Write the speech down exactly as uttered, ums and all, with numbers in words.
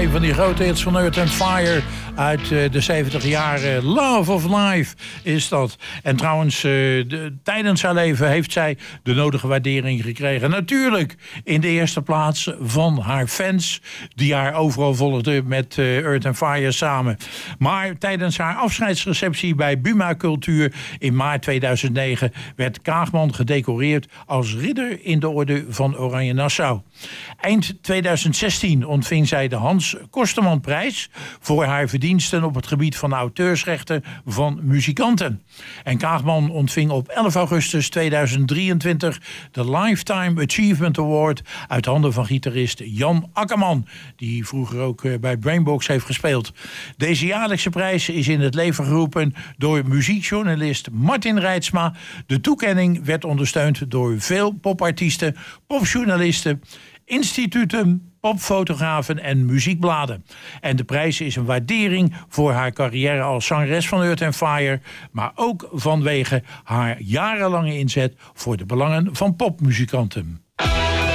Een van die grote hits van Earth and Fire uit de zeventig jaren. Love of Life is dat. En trouwens, de, tijdens haar leven heeft zij de nodige waardering gekregen. Natuurlijk in de eerste plaats van haar fans, die haar overal volgden met Earth and Fire samen. Maar tijdens haar afscheidsreceptie bij Buma Cultuur in maart tweeduizend negen werd Kaagman gedecoreerd als ridder in de orde van Oranje Nassau. Eind tweeduizend zestien ontving zij de Hans Kostermanprijs voor haar verdiensten op het gebied van auteursrechten van muzikanten. En Kaagman ontving op elf augustus tweeduizend drieëntwintig de Lifetime Achievement Award uit handen van gitarist Jan Akkerman, die vroeger ook bij Brainbox heeft gespeeld. Deze jaarlijkse prijs is in het leven geroepen door muziekjournalist Martin Reitsma. De toekenning werd ondersteund door veel popartiesten, popjournalisten, instituten, popfotografen en muziekbladen. En de prijs is een waardering voor haar carrière als zangeres van Earth and Fire, maar ook vanwege haar jarenlange inzet voor de belangen van popmuzikanten.